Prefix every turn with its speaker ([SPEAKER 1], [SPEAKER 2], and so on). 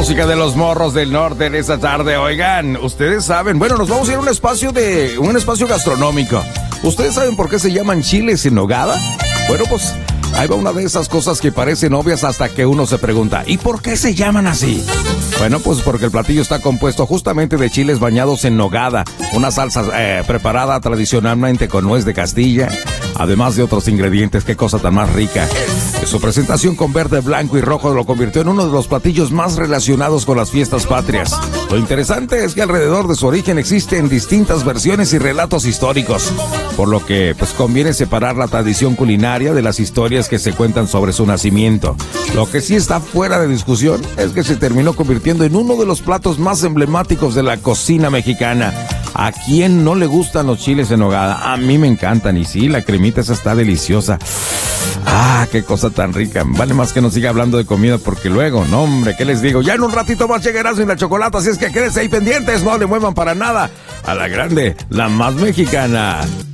[SPEAKER 1] música de los morros del norte en esta tarde. Oigan, ustedes saben, bueno, nos vamos a ir a un espacio gastronómico. ¿Ustedes saben por qué se llaman chiles en nogada? Bueno, pues ahí va una de esas cosas que parecen obvias hasta que uno se pregunta, ¿y por qué se llaman así? Bueno, pues porque el platillo está compuesto justamente de chiles bañados en nogada, una salsa preparada tradicionalmente con nuez de Castilla, además de otros ingredientes. Qué cosa tan más rica. Su presentación con verde, blanco y rojo lo convirtió en uno de los platillos más relacionados con las fiestas patrias. Lo interesante es que alrededor de su origen existen distintas versiones y relatos históricos, por lo que pues conviene separar la tradición culinaria de las historias que se cuentan sobre su nacimiento. Lo que sí está fuera de discusión es que se terminó convirtiendo en uno de los platos más emblemáticos de la cocina mexicana. ¿A quién no le gustan los chiles en nogada? A mí me encantan, y sí, la cremita esa está deliciosa. Ah, qué cosa tan rica. Vale más que nos siga hablando de comida, porque luego, no hombre, ¿qué les digo? Ya en un ratito más llegarás en la chocolata, así es que quédense ahí pendientes, no le muevan para nada. A la grande, la más mexicana.